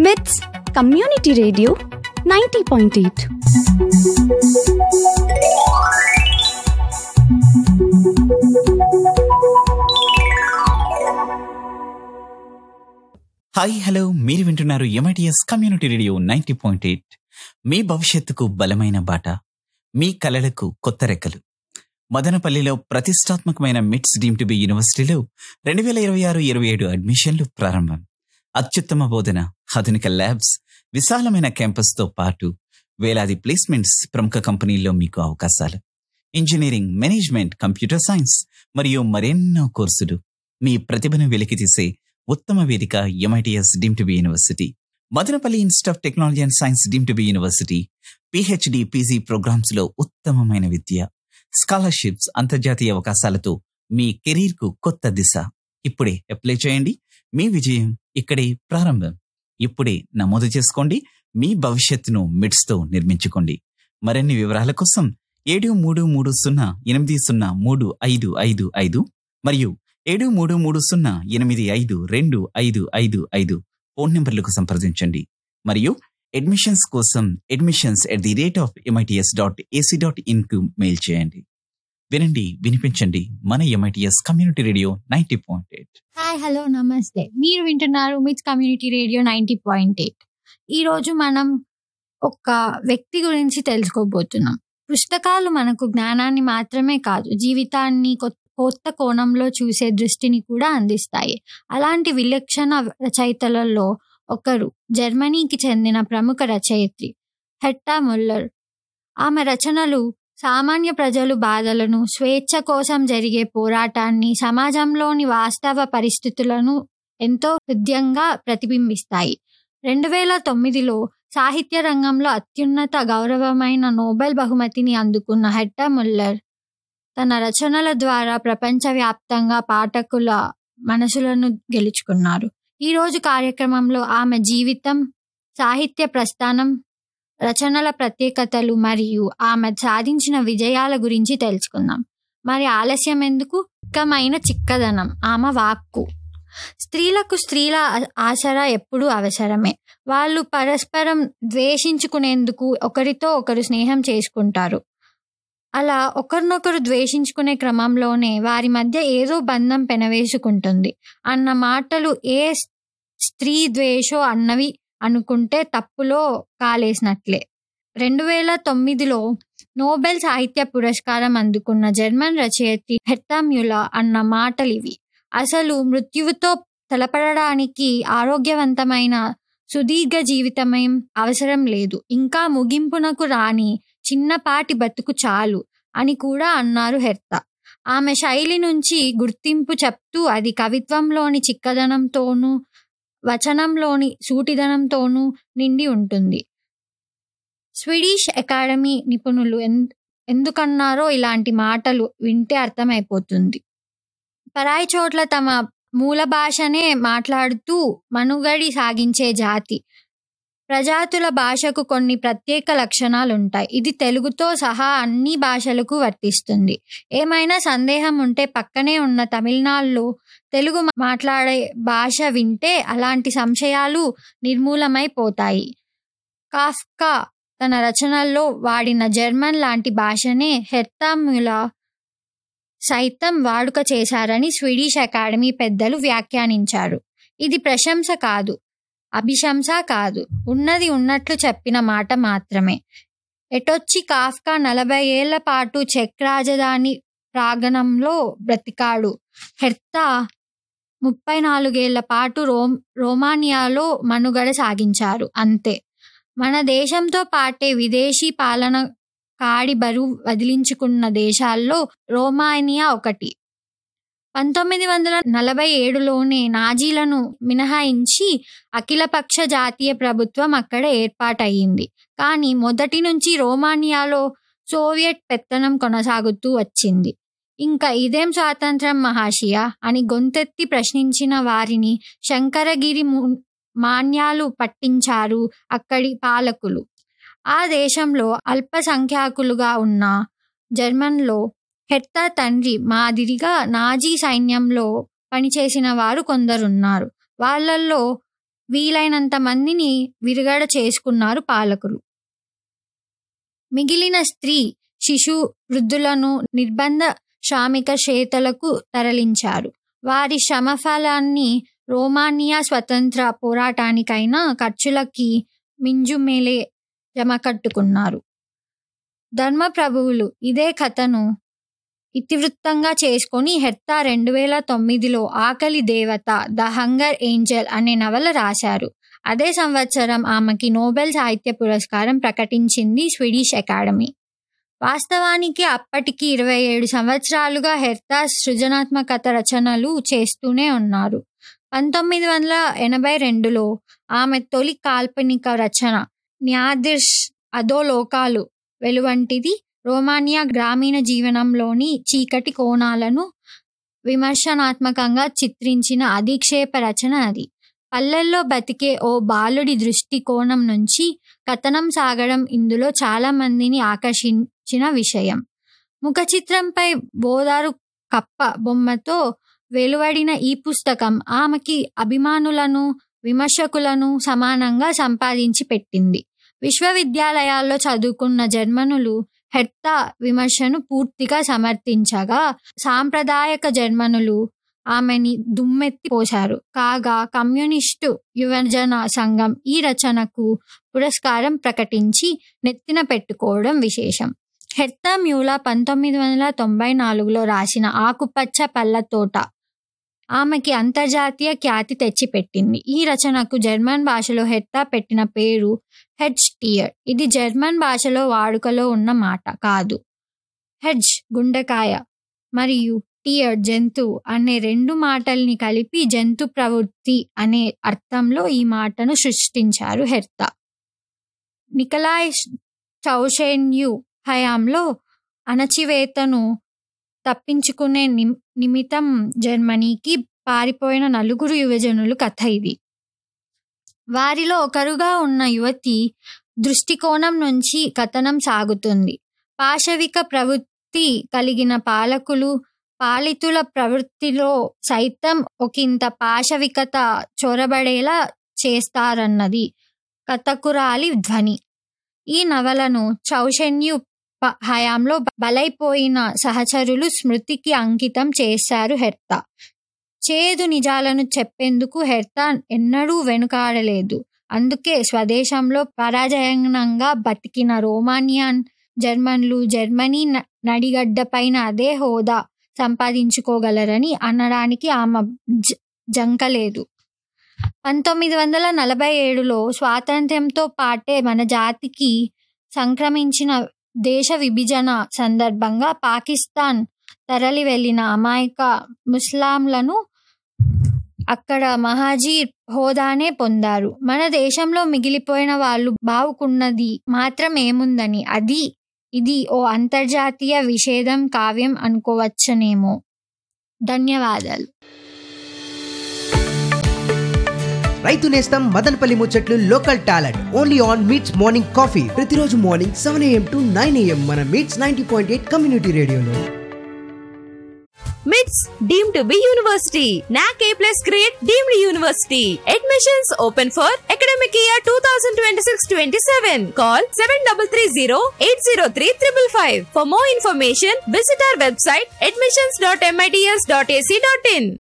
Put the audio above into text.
విత్స్ community radio 90.8. Hi hello, మీరు వింటున్నారు MITS community radio 90.8. మీ భవిష్యత్తుకు బలమైన బాట, మీ కలలకు కొత్త రెక్కలు. మదనపల్లిలో ప్రతిష్టాత్మకమైన మిట్స్ డీమ్ టు బి యూనివర్సిటీలో 2026-27 అడ్మిషన్లు ప్రారంభం. అత్యుత్తమ బోధన, ఆధునిక ల్యాబ్స్, విశాలమైన క్యాంపస్తో పాటు వేలాది ప్లేస్మెంట్స్, ప్రముఖ కంపెనీల్లో మీకు అవకాశాలు. ఇంజనీరింగ్, మేనేజ్మెంట్, కంప్యూటర్ సైన్స్ మరియు మరెన్నో కోర్సులు. మీ ప్రతిభను వెలికితీసే ఉత్తమ వేదిక MITS deem to be university. Madanapalle institute of technology and science deem to be university. PhD, PG programmes లో ఉత్తమమైన విద్య, స్కాలర్షిప్స్, అంతర్జాతీయ అవకాశాలతో మీ కెరీర్ కు కొత్త దిశ. ఇప్పుడే అప్లై చేయండి. మీ విజయం ఇక్కడే ప్రారంభం. ఇప్పుడే నమోదు చేసుకోండి. మీ భవిష్యత్తును మిడ్స్ తో నిర్మించుకోండి. మరిన్ని వివరాల కోసం 7330803555 మరియు 7330852255 ఫోన్ నెంబర్లకు సంప్రదించండి. మరియు అడ్మిషన్స్ కోసం admissions@MITS.ac.in కు మెయిల్ చేయండి. వినండి, వినిపించండి. మన MITS community radio 90.8. Hi, hello, నమస్తే. మీరు వింటున్నారు మిట్స్ కమ్యూనిటీ రేడియో 90.8. ఈరోజు మనం ఒక వ్యక్తి గురించి తెలుసుకోబోతున్నాం. పుస్తకాలు మనకు జ్ఞానాన్ని మాత్రమే కాదు, జీవితాన్ని కొత్త కోణంలో చూసే దృష్టిని కూడా అందిస్తాయి. అలాంటి విలక్షణ రచయితలలో ఒకరు జర్మనీకి చెందిన ప్రముఖ రచయిత్రి హెర్టా ముల్లర్. ఆమె రచనలు సామాన్య ప్రజలు బాధలను, స్వేచ్ఛ కోసం జరిగే పోరాటాన్ని, సమాజంలోని వాస్తవ పరిస్థితులను ఎంతో హృద్యంగా ప్రతిబింబిస్తాయి. 2009లో సాహిత్య రంగంలో అత్యున్నత గౌరవమైన నోబెల్ బహుమతిని అందుకున్న హెర్టా ముల్లర్ తన రచనల ద్వారా ప్రపంచవ్యాప్తంగా పాఠకుల మనసులను గెలుచుకున్నారు. ఈరోజు కార్యక్రమంలో ఆమె జీవితం, సాహిత్య ప్రస్థానం, రచనల ప్రత్యేకతలు మరియు ఆమె సాధించిన విజయాల గురించి తెలుసుకుందాం. మరి ఆలస్యం ఎందుకు? ముఖ్యమైన చిక్కదనం ఆమె వాక్కు. స్త్రీలకు స్త్రీల ఆసరా ఎప్పుడూ అవసరమే. వాళ్ళు పరస్పరం ద్వేషించుకునేందుకు ఒకరితో ఒకరు స్నేహం చేసుకుంటారు. అలా ఒకరినొకరు ద్వేషించుకునే క్రమంలోనే వారి మధ్య ఏదో బంధం పెనవేసుకుంటుంది అన్న మాటలు ఏ స్త్రీ ద్వేషో అన్నవి అనుకుంటే తప్పులో కాలేసినట్లే. 2009లో నోబెల్ సాహిత్య పురస్కారం అందుకున్న జర్మన్ రచయిత్రి హెర్టా ముల్లర్ అన్న మాటలివి. అసలు మృత్యువుతో తలపడడానికి ఆరోగ్యవంతమైన సుదీర్ఘ జీవితమేం అవసరం లేదు, ఇంకా ముగింపునకు రాని చిన్నపాటి బతుకు చాలు అని కూడా అన్నారు హెర్టా. ఆమె శైలి నుంచి గుర్తింపు చెప్తూ అది కవిత్వంలోని చిక్కదనంతోనూ, వచనంలోని సూటిదనంతోనూ నిండి ఉంటుంది. స్వీడిష్ అకాడమీ నిపుణులు ఎందుకన్నారో ఇలాంటి మాటలు వింటే అర్థమైపోతుంది. పరాయి చోట్ల తమ మూల భాషనే మాట్లాడుతూ మనుగడి సాగించే జాతి ప్రజాతుల భాషకు కొన్ని ప్రత్యేక లక్షణాలుంటాయి. ఇది తెలుగుతో సహా అన్ని భాషలకు వర్తిస్తుంది. ఏమైనా సందేహం ఉంటే పక్కనే ఉన్న తమిళనాడులో తెలుగు మాట్లాడే భాష వింటే అలాంటి సంశయాలు నిర్మూలమైపోతాయి. కాఫ్కా తన రచనల్లో వాడిన జర్మన్ లాంటి భాషనే హెర్టా ముల్లర్ సైతం వాడుక చేశారని స్వీడిష్ అకాడమీ పెద్దలు వ్యాఖ్యానించారు. ఇది ప్రశంస కాదు, అభిశంస కాదు, ఉన్నది ఉన్నట్లు చెప్పిన మాట మాత్రమే. ఎటొచ్చి కాఫ్కా 40 ఏళ్ల పాటు చెక్ రాజధాని ప్రాంగణంలో బ్రతికాడు. హెర్టా 34 ఏళ్ల పాటు రోమానియాలో మనుగడ సాగించారు. అంతే. మన దేశంతో పాటే విదేశీ పాలన కాడి బరువు వదిలించుకున్న దేశాల్లో రోమానియా ఒకటి. 1947లోనే నాజీలను మినహాయించి అఖిలపక్ష జాతీయ ప్రభుత్వం అక్కడ ఏర్పాటయ్యింది. కానీ మొదటి నుంచి రోమానియాలో సోవియట్ పెత్తనం కొనసాగుతూ వచ్చింది. ఇంకా ఇదేం స్వాతంత్రం మహాశయ అని గొంతెత్తి ప్రశ్నించిన వారిని శంకరగిరి మాన్యాలు పట్టించారు అక్కడి పాలకులు. ఆ దేశంలో అల్పసంఖ్యాకులుగా ఉన్న జర్మన్లో హెర్టా తండ్రి మాదిరిగా నాజీ సైన్యంలో పనిచేసిన వారు కొందరున్నారు. వాళ్ళల్లో వీలైనంత మందిని విరుగడ చేసుకున్నారు పాలకులు. మిగిలిన స్త్రీ, శిశు, వృద్ధులను నిర్బంధ శ్రామిక చేతలకు తరలించారు. వారి శ్రమఫలాన్ని రోమానియా స్వతంత్ర పోరాటానికైనా ఖర్చులకి మింజుమేలే జమకట్టుకున్నారు. ధర్మప్రభువులు ఇదే కథను ఇతివృత్తంగా చేసుకొని హెర్తా 2009లో ఆకలి దేవత ద హంగర్ ఏంజల్ అనే నవల రాశారు. అదే సంవత్సరం ఆమెకి నోబెల్ సాహిత్య పురస్కారం ప్రకటించింది స్వీడిష్ అకాడమీ. వాస్తవానికి అప్పటికి 27 సంవత్సరాలుగా హెర్తా సృజనాత్మకత రచనలు చేస్తూనే ఉన్నారు. 1982లో ఆమె తొలి కాల్పనిక రచన న్యాదిర్స్ అధోలోకాలు వెలువంటిది రోమానియా గ్రామీణ జీవనంలోని చీకటి కోణాలను విమర్శనాత్మకంగా చిత్రించిన అధిక్షేప రచన అది. పల్లెల్లో బతికే ఓ బాలుడి దృష్టికోణం నుంచి కథనం సాగడం ఇందులో చాలా మందిని ఆకర్షించిన విషయం. ముఖ చిత్రంపై బోదారు కప్ప బొమ్మతో వెలువడిన ఈ పుస్తకం ఆమెకి అభిమానులను, విమర్శకులను సమానంగా సంపాదించి పెట్టింది. విశ్వవిద్యాలయాల్లో చదువుకున్న జర్మనులు హెర్తా విమర్శను పూర్తిగా సమర్థించగా, సాంప్రదాయక జర్మనులు ఆమెని దుమ్మెత్తి పోశారు. కాగా కమ్యూనిస్టు యువజన సంఘం ఈ రచనకు పురస్కారం ప్రకటించి నెత్తిన పెట్టుకోవడం విశేషం. హెర్తా మ్యూలా 1994లో రాసిన ఆకుపచ్చ పళ్ళతోట ఆమెకి అంతర్జాతీయ ఖ్యాతి తెచ్చిపెట్టింది. ఈ రచనకు జర్మన్ భాషలో హెర్తా పెట్టిన పేరు హెడ్జ్ టియర్. ఇది జర్మన్ భాషలో వాడుకలో ఉన్న మాట కాదు. హెడ్జ్ గుండెకాయ మరియు టియర్ జంతువు అనే 2 మాటల్ని కలిపి జంతు ప్రవృత్తి అనే అర్థంలో ఈ మాటను సృష్టించారు హెర్తా. నికలాయ్ చౌషెన్యు హయాంలో అణచివేతను తప్పించుకునే నిమిత్తం జర్మనీకి పారిపోయిన 4 యువజనులు కథ ఇది. వారిలో ఒకరుగా ఉన్న యువతి దృష్టికోణం నుంచి కథనం సాగుతుంది. పాశవిక ప్రవృత్తి కలిగిన పాలకులు పాలితుల ప్రవృత్తిలో సైతం ఒకంత పాశవికత చొరబడేలా చేస్తారన్నది కథకురాలి ధ్వని. ఈ నవలను చౌషెన్యు హయాంలో బలైపోయిన సహచరులు స్మృతికి అంకితం చేశారు హెర్తా. చేదు నిజాలను చెప్పేందుకు హెర్తా ఎన్నడూ వెనుకాడలేదు. అందుకే స్వదేశంలో పరాజయంగా బతికిన రోమానియన్ జర్మన్లు జర్మనీ నడిగడ్డపైన అదే హోదా సంపాదించుకోగలరని అనడానికి ఆమె జంకలేదు. 1947లో స్వాతంత్ర్యంతో పాటే మన జాతికి సంక్రమించిన దేశ విభజన సందర్భంగా పాకిస్తాన్ తరలి వెళ్లిన అమాయక ముస్లింలను అక్కడ మహాజీర్ హోదానే పొందారు. మన దేశంలో మిగిలిపోయిన వాళ్ళు బావుకున్నది మాత్రం ఏముందని ఇది ఓ అంతర్జాతీయ విషేదం కావ్యం అనుకోవచ్చనేమో. ధన్యవాదాలు. రైతు నేస్తం మదనపల్లి ముచ్చట్లు local talent only on meets morning coffee ప్రతిరోజు మార్నింగ్ 7 AM to 9 AM మన మీట్స్ 90.8 కమ్యూనిటీ రేడియోలో. MITS deemed to be university. NAC A+ grade deemed university. Admissions open for academic year 2026-27. Call 7330-803-555. For more information, visit our website admissions.mits.ac.in.